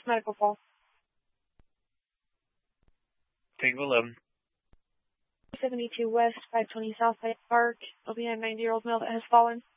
medical call? Tango 11. 72 West, 520 South Hyde Park. There'll be a 90-year-old male that has fallen.